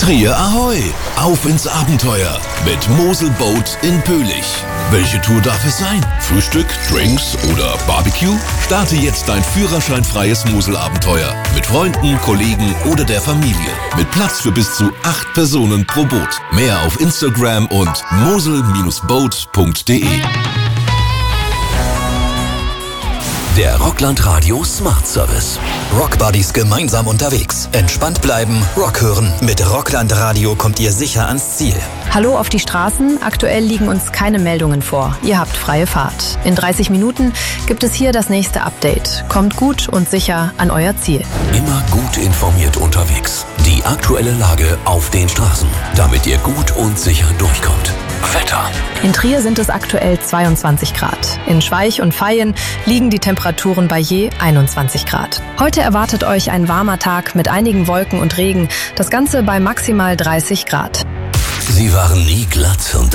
Trier Ahoi! Auf ins Abenteuer mit Mosel Boat in Pöhlich. Welche Tour darf es sein? Frühstück, Drinks oder Barbecue? Starte jetzt dein führerscheinfreies Mosel-Abenteuer mit Freunden, Kollegen oder der Familie. Mit Platz für bis zu 8 Personen pro Boot. Mehr auf Instagram und mosel-boat.de. Der Rockland Radio Smart Service. Rockbuddies gemeinsam unterwegs. Entspannt bleiben, Rock hören. Mit Rockland Radio kommt ihr sicher ans Ziel. Hallo auf die Straßen. Aktuell liegen uns keine Meldungen vor. Ihr habt freie Fahrt. In 30 Minuten gibt es hier das nächste Update. Kommt gut und sicher an euer Ziel. Immer gut informiert unterwegs. Die aktuelle Lage auf den Straßen, damit ihr gut und sicher durchkommt. Wetter. In Trier sind es aktuell 22 Grad. In Schweich und Vaihingen liegen die Temperaturen bei je 21 Grad. Heute erwartet euch ein warmer Tag mit einigen Wolken und Regen. Das Ganze bei maximal 30 Grad. Sie waren nie glatt und